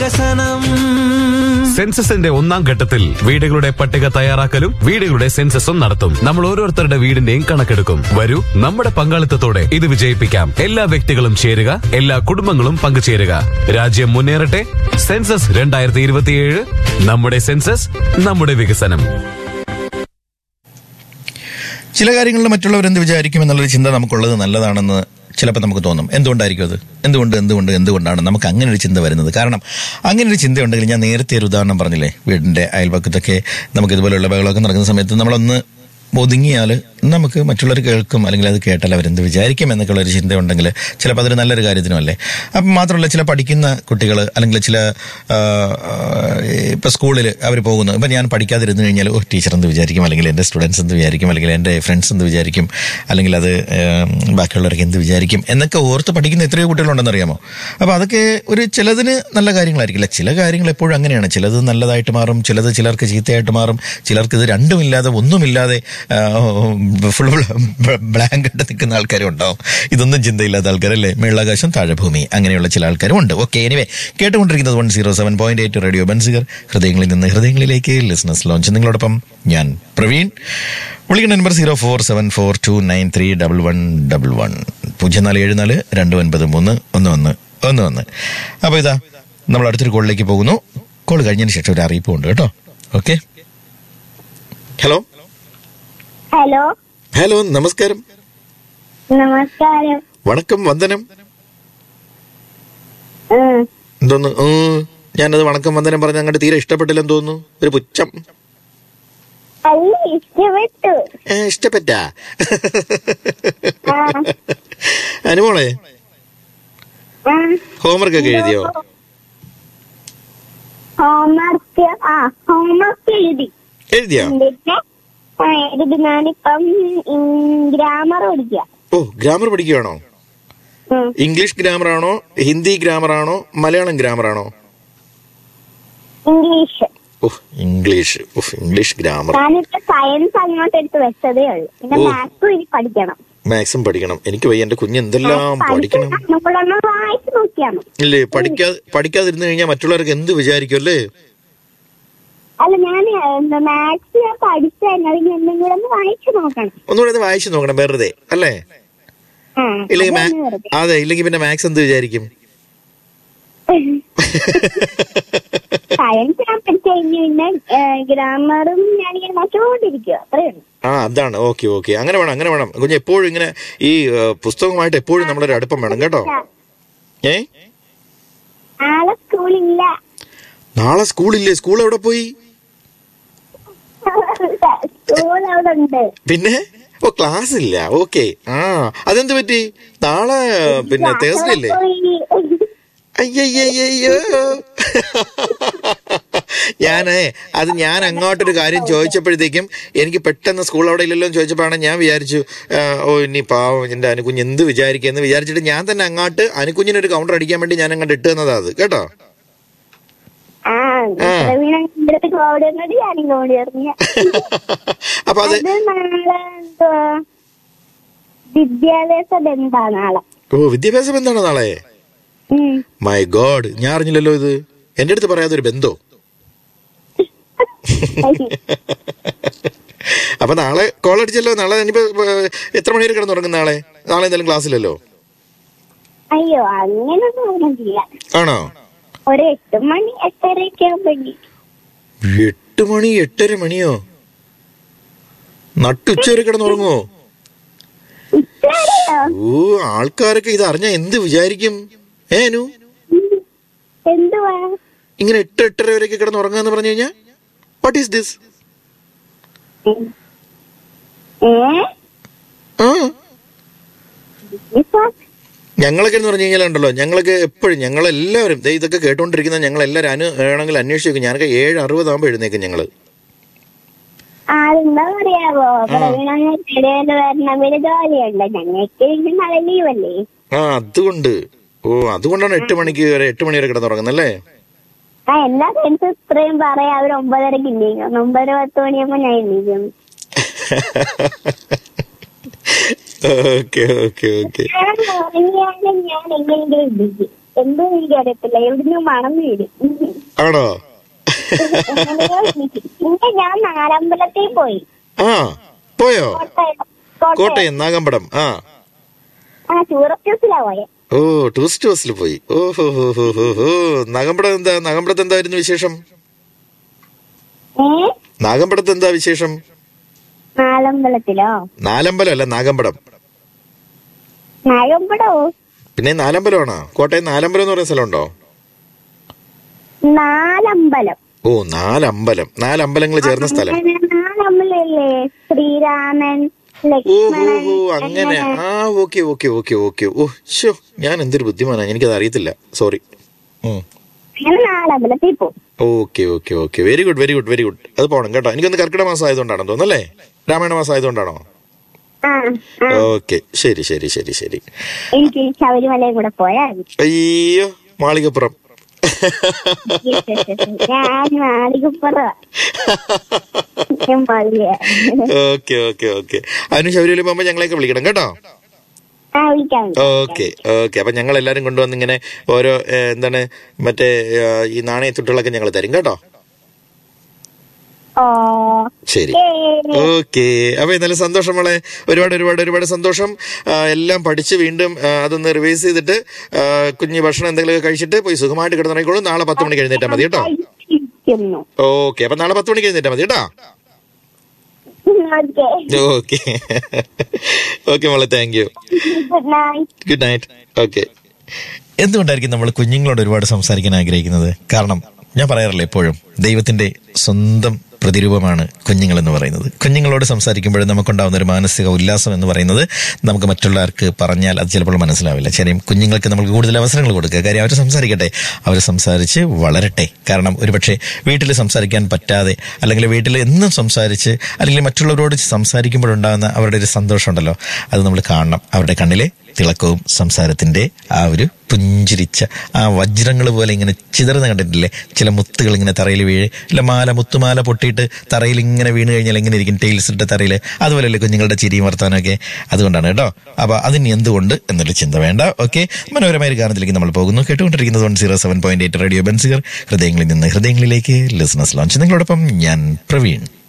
വികസനം. സെൻസസിന്റെ ഒന്നാം ഘട്ടത്തിൽ വീടുകളുടെ പട്ടിക തയ്യാറാക്കലും വീടുകളുടെ സെൻസസും നടത്തും. നമ്മൾ ഓരോരുത്തരുടെ വീടിന്റെയും കണക്കെടുക്കും. വരൂ, നമ്മുടെ പങ്കാളിത്തത്തോടെ ഇത് വിജയിപ്പിക്കാം. എല്ലാ വ്യക്തികളും ചേരുക, എല്ലാ കുടുംബങ്ങളും പങ്കുചേരുക. രാജ്യം മുന്നേറട്ടെ. സെൻസസ് 2027. നമ്മുടെ സെൻസസ്, നമ്മുടെ വികസനം. ചില കാര്യങ്ങളിൽ മറ്റുള്ളവരെന്ത് വിചാരിക്കും എന്നുള്ളൊരു ചിന്ത നമുക്കുള്ളത് നല്ലതാണെന്ന് ചിലപ്പോൾ നമുക്ക് തോന്നും. എന്തുകൊണ്ടായിരിക്കും അത്? എന്തുകൊണ്ടാണ് നമുക്ക് അങ്ങനെ ഒരു ചിന്ത വരുന്നത്? കാരണം അങ്ങനെ ഒരു ചിന്ത ഉണ്ടെങ്കിൽ, ഞാൻ നേരത്തെ ഒരു ഉദാഹരണം പറഞ്ഞില്ലേ, വീടിൻ്റെ അയൽപക്കത്തൊക്കെ നമുക്ക് ഇതുപോലെയുള്ള ബഹളമൊക്കെ നടക്കുന്ന സമയത്ത് നമ്മളൊന്ന് ഒതുങ്ങിയാൽ നമുക്ക് മറ്റുള്ളവർ കേൾക്കും, അല്ലെങ്കിൽ അത് കേട്ടാൽ അവരെന്ത് വിചാരിക്കും എന്നൊക്കെ ഉള്ളൊരു ചിന്ത ഉണ്ടെങ്കിൽ ചിലപ്പോൾ അതൊരു നല്ലൊരു കാര്യത്തിനുമല്ലേ. അപ്പം മാത്രമല്ല, ചില പഠിക്കുന്ന കുട്ടികൾ അല്ലെങ്കിൽ ചില ഇപ്പോൾ സ്കൂളിൽ അവർ പോകുന്നു. ഇപ്പം ഞാൻ പഠിക്കാതിരുന്നു കഴിഞ്ഞാൽ ടീച്ചർ എന്ത് വിചാരിക്കും, അല്ലെങ്കിൽ എൻ്റെ സ്റ്റുഡൻസ് എന്ത് വിചാരിക്കും, അല്ലെങ്കിൽ എൻ്റെ ഫ്രണ്ട്സ് എന്ത് വിചാരിക്കും, അല്ലെങ്കിൽ അത് ബാക്കിയുള്ളവർക്ക് എന്ത് വിചാരിക്കും എന്നൊക്കെ ഓർത്ത് പഠിക്കുന്ന എത്രയോ കുട്ടികളുണ്ടെന്നറിയാമോ. അപ്പോൾ അതൊക്കെ ഒരു ചിലതിന് നല്ല കാര്യങ്ങളായിരിക്കില്ല. ചില കാര്യങ്ങൾ എപ്പോഴും അങ്ങനെയാണ്. ചിലത് നല്ലതായിട്ട് മാറും, ചിലർക്ക് ചീത്തയായിട്ട് മാറും, ചിലർക്ക് ഇത് രണ്ടുമില്ലാതെ ഒന്നുമില്ലാതെ ഫുൾ ബ്ലാങ്കറ്റ് നിൽക്കുന്ന ആൾക്കാരും ഉണ്ടാവും. ഇതൊന്നും ചിന്തയില്ലാത്ത ആൾക്കാരല്ലേ. മേളാകാശം താഴെ ഭൂമി, അങ്ങനെയുള്ള ചില ആൾക്കാരും ഉണ്ട്. ഓക്കെ, എനിവേ, കേട്ടുകൊണ്ടിരിക്കുന്നത് 107.8 റേഡിയോ ബൻസിഗർ, ഹൃദയങ്ങളിൽ നിന്ന് ഹൃദയങ്ങളിലേക്ക് ലിസണേഴ്സ് ലോഞ്ച്. നിങ്ങളോടൊപ്പം ഞാൻ പ്രവീൺ. വിളിക്കുന്ന നമ്പർ 0474293111 0474293111. അപ്പോൾ ഇതാ നമ്മൾ അടുത്തൊരു കോളിലേക്ക് പോകുന്നു. കോൾ കഴിഞ്ഞതിന് ശേഷം ഒരു അറിയിപ്പുണ്ട് കേട്ടോ. ഓക്കെ, ഹലോ ഹലോ, നമസ്കാരം. വണക്കം, വന്ദനം. എന്തോന്ന് ഞാനത് വണക്കം വന്ദനം പറഞ്ഞ അങ്ങോട്ട് തീരെ ഇഷ്ടപ്പെട്ടില്ലെന്ന് തോന്നുന്നു. ഒരു പുച്ഛം. ഇഷ്ടപ്പെട്ടാ? അനുമോളെ, ഹോംവർക്ക് ഒക്കെ എഴുതിയോ? എഴുതിയോ? ഞാനിപ്പം ഗ്രാമർ പഠിക്കുക. ഓ, ഗ്രാമർ പഠിക്കുകയാണോ? ഇംഗ്ലീഷ് ഗ്രാമർ ആണോ, ഹിന്ദി ഗ്രാമർ ആണോ, മലയാളം ഗ്രാമർ ആണോ? ഇംഗ്ലീഷ്. English grammar. ഞാനിപ്പോ സയൻസ് അങ്ങോട്ട് എടുത്ത് വെച്ചതേ ഉള്ളൂ. പിന്നെ മാത്സും ഇനി പഠിക്കണം. മാത്സും പഠിക്കണം. എനിക്ക് വയ്യ, എന്റെ കുഞ്ഞ് എന്തെല്ലാം പഠിക്കണം. വായിച്ചു നോക്കിയാണ്. ഇല്ലേ, പഠിക്കാതിരുന്നു കഴിഞ്ഞാൽ മറ്റുള്ളവർക്ക് എന്ത് വിചാരിക്കും അല്ലേ? അല്ല, ഞാൻ മാത്സ് പഠിച്ചാൽ എന്തെങ്കിലും ഒന്ന് വായിച്ചു നോക്കണം. ഒന്നുകൂടെ വായിച്ചു നോക്കണം വെറുതെ അല്ലേ? അതെ, ഇല്ലെങ്കിൽ പിന്നെ മാത്സ് എന്ത് വിചാരിക്കും? സയൻസ് ഞാൻ പഠിച്ചു കഴിഞ്ഞു, പിന്നെ ഗ്രാമറും ഞാനിങ്ങനെ നോക്കിക്കൊണ്ടിരിക്കുക. അത്രയുള്ളൂ. അതാണ്. ഓക്കെ, അങ്ങനെ വേണം കുഞ്ഞ്. എപ്പോഴും ഇങ്ങനെ ഈ പുസ്തകവുമായിട്ട് എപ്പോഴും നമ്മളൊരു അടുപ്പം വേണം കേട്ടോ. നാളെ സ്കൂളില്ല. നാളെ സ്കൂളില്ലേ? സ്കൂൾ എവിടെ പോയി? സ്കൂൾ അവിടെ ഉണ്ട്. പിന്നെ ക്ലാസ് ഇല്ല. ഓക്കെ, അതെന്ത് പറ്റി? നാളെ പിന്നെ തേഴ്സ്ഡേ അല്ലേ? അയ്യോ, ഞാൻ അങ്ങോട്ടൊരു കാര്യം ചോദിച്ചപ്പോഴത്തേക്കും എനിക്ക് പെട്ടെന്ന് സ്കൂൾ അവിടെ ഇല്ലല്ലോ എന്ന് ചോദിച്ചപ്പോഴാണ് ഞാൻ വിചാരിച്ചു, ഇനി പാവം എന്റെ അനുകുഞ്ഞ് എന്ത് വിചാരിക്കുമെന്ന് വിചാരിച്ചിട്ട് ഞാൻ തന്നെ അങ്ങോട്ട് അനുകുഞ്ഞിനൊരു കൗണ്ടർ അടിക്കാൻ വേണ്ടി ഞാൻ അങ്ങോട്ട് ഇട്ട് തന്നതാ അത് കേട്ടോ. അപ്പൊ അത് വിദ്യാഭ്യാസ ബന്ധാണ് നാളെ. ഓ, വിദ്യാഭ്യാസ ബന്ധാണ് നാളെ. മൈ ഗോഡ്, ഞാൻ അറിഞ്ഞില്ലല്ലോ ഇത്. എന്റെ അടുത്ത് പറയാതൊരു ബന്ധോ? അപ്പൊ നാളെ കോൾ അടിച്ചല്ലോ. നാളെ ഇനിയിപ്പോ എത്ര മണി വരെ കിടന്നുറങ്ങും? നാളെ എന്തായാലും ക്ലാസ്സിലല്ലോ. അയ്യോ, അങ്ങനെയൊന്നും ആണോ? ഒരു 8 മണി 8:30 ആകുമ്പോ. 8 മണി 8:30 മണിയോ? നട്ടുച്ച വരെ കിടന്നുറങ്ങുമോ? ഓ, ആൾക്കാരൊക്കെ ഇത് അറിഞ്ഞാ എന്ത് വിചാരിക്കും? ഏനു ഇങ്ങനെ 8-8:30 വരെയൊക്കെ കിടന്നുറങ്ങാന്ന് പറഞ്ഞു കഴിഞ്ഞാ വാട്ട് ഈസ് ദിസ്? ഞങ്ങളൊക്കെ എന്ന് പറഞ്ഞു കഴിഞ്ഞാലുണ്ടല്ലോ, ഞങ്ങളൊക്കെ എപ്പോഴും ഞങ്ങളെല്ലാവരും ഇതൊക്കെ കേട്ടോണ്ടിരിക്കുന്ന ഞങ്ങളെല്ലാവരും വേണമെങ്കിൽ അന്വേഷിച്ച് നോക്കും. ഞാനൊക്കെ 7:60 ആകുമ്പോ എഴുന്നേക്കും ഞങ്ങള്. എന്താ പറയാവോ, അതുകൊണ്ട് അതുകൊണ്ടാണ് 8 മണി വരെ കിടന്നുറങ്ങുന്നല്ലേ? എല്ലാ ഫ്രണ്ട്സും ഇത്രയും പറയാം. അവർ 9:30 എണീക്കും. 9:10 മണിയാകുമ്പോ ഞാൻ എണീക്കും. എന്തോ എനിക്കറിയത്തില്ല, എവിടുന്ന് മണം വീഴും. ആണോ? പിന്നെ ഞാൻ നാലമ്പലത്തിൽ പോയി. ആ പോയോ? കോട്ടയം. കോട്ടയം നാഗമ്പടം. ആ ടൂറിസ്റ്റ് ബസ്സിലാ പോയെ. ഓ ടൂറിസ്റ്റ് ബസ്സിൽ പോയി. ഓഹോ ഹോ ഹോ ഹോ ഹോ. നാഗമ്പടത്ത് എന്തായിരുന്നു വിശേഷം? നാഗമ്പടത്ത് എന്താ വിശേഷം? നാലമ്പലത്തിലോ? നാലമ്പലം അല്ല, നാഗമ്പടം. നാഗമ്പടോ? പിന്നെ നാലമ്പലമാണോ? കോട്ടയം നാലമ്പലം എന്ന് പറയുന്ന സ്ഥലമുണ്ടോ? നാലമ്പലം. ഓ നാലമ്പലം. നാലമ്പലങ്ങൾ ചേർന്ന സ്ഥലം. നാലമ്പലല്ലേ? ശ്രീരാമൻ, ലക്ഷ്മണൻ. ഓ അങ്ങനെ. ആ ഓക്കെ ഓക്കെ ഓക്കെ ഓക്കെ. ഓ ശോ, ഞാൻ എന്തൊരു ബുദ്ധിമാനാ, എനിക്കത് അറിയത്തില്ല, സോറി. നാലമ്പലത്തിൽ പോകും. Okay okay okay. Very good very good very good. അത് പോകണം കേട്ടോ. എനിക്കൊന്ന് കർക്കിടക മാസം ആയതുകൊണ്ടാണോ തോന്നുന്നല്ലേ? രാമായണ മാസം ആയതുകൊണ്ടാണോ? ഓക്കെ ശരി ശരി ശരി ശരി. എനിക്ക് ശബരിമലയും കൂടെ പോയാൽ. അയ്യോ മാളികപ്പുറം. Okay okay okay. അതിന് ശബരിമല പോകുമ്പോ ഞങ്ങളെയൊക്കെ വിളിക്കണം കേട്ടോ. Okay okay. അപ്പൊ ഞങ്ങൾ എല്ലാരും കൊണ്ടുവന്ന് ഇങ്ങനെ ഓരോ എന്താണ് മറ്റേ ഈ നാണയത്തുട്ടുകളൊക്കെ ഞങ്ങൾ തരും കേട്ടോ. ശരി ഓക്കെ. അപ്പൊ എന്നാലും സന്തോഷം മോളെ, ഒരുപാട് ഒരുപാട് ഒരുപാട് സന്തോഷം. എല്ലാം പഠിച്ച് വീണ്ടും അതൊന്ന് റിവൈസ് ചെയ്തിട്ട് കുഞ്ഞ് ഭക്ഷണം എന്തെങ്കിലുമൊക്കെ കഴിച്ചിട്ട് പോയി സുഖമായിട്ട് കിടന്നുറങ്ങിക്കോളൂ. നാളെ 10 മണിക്ക് എഴുന്നേറ്റാൽ മതി കേട്ടോ. ഓക്കെ. അപ്പൊ നാളെ 10 മണിക്ക് എഴുന്നേറ്റാൽ മതി കേട്ടോ. ഓക്കെ ഓക്കെ മോളെ, thank you. Good night. Okay. എന്തുകൊണ്ടായിരിക്കും നമ്മൾ കുഞ്ഞുങ്ങളോട് ഒരുപാട് സംസാരിക്കാൻ ആഗ്രഹിക്കുന്നത്? കാരണം ഞാൻ പറയാറില്ല എപ്പോഴും, ദൈവത്തിന്റെ സ്വന്തം പ്രതിരൂപമാണ് കുഞ്ഞുങ്ങൾ എന്ന് പറയുന്നത്. കുഞ്ഞുങ്ങളോട് സംസാരിക്കുമ്പോൾ നമുക്കുണ്ടാകുന്ന ഒരു മാനസിക ഉല്ലാസം എന്ന് പറയുന്നത് നമുക്ക് മറ്റുള്ളവർക്ക് പറഞ്ഞാൽ അത് ചിലപ്പോൾ മനസ്സിലാവില്ല. ശരിയും, കുഞ്ഞുങ്ങൾക്ക് നമുക്ക് കൂടുതൽ അവസരങ്ങൾ കൊടുക്കുക. കാര്യം അവർ സംസാരിക്കട്ടെ, അവർ സംസാരിച്ച് വളരട്ടെ. കാരണം ഒരുപക്ഷെ വീട്ടിൽ സംസാരിക്കാൻ പറ്റാതെ, അല്ലെങ്കിൽ വീട്ടിൽ എന്നും സംസാരിച്ച്, അല്ലെങ്കിൽ മറ്റുള്ളവരോട് സംസാരിക്കുമ്പോഴുണ്ടാകുന്ന അവരുടെ ഒരു സന്തോഷമുണ്ടല്ലോ, അത് നമ്മൾ കാണണം. അവരുടെ കണ്ണിലെ തിളക്കവും സംസാരത്തിന്റെ ആ ഒരു പുഞ്ചിരിച്ച ആ വജ്രങ്ങൾ പോലെ ഇങ്ങനെ ചിതറുന്ന കണ്ടിട്ടില്ലേ? ചില മുത്തുകൾ ഇങ്ങനെ തറയിൽ വീഴ്, ഇല്ല മുത്തുമാല പൊട്ടിയിട്ട് തറയിൽ ഇങ്ങനെ വീണ് കഴിഞ്ഞാൽ എങ്ങനെ ഇരിക്കും? ടൈൽസ് ഇട്ട തറയിൽ. അതുപോലെയല്ലേ കുഞ്ഞുങ്ങളുടെ ചിരിയും വർത്താനമൊക്കെ. അതുകൊണ്ടാണ് കേട്ടോ. അപ്പൊ അതിന് എന്തുകൊണ്ട് എന്നൊരു ചിന്ത വേണ്ട. ഓക്കെ, മനോഹരമായ ഗാനത്തിലേക്ക് നമ്മൾ പോകുന്നു. കേട്ടുകൊണ്ടിരിക്കുന്നത് 107.8 റേഡിയോ ബെൻസിഗർ, ഹൃദയങ്ങളിൽ നിന്ന് ഹൃദയങ്ങളിലേക്ക് ലിസണേഴ്സ് ലോഞ്ച്. നിങ്ങളോടൊപ്പം ഞാൻ പ്രവീൺ.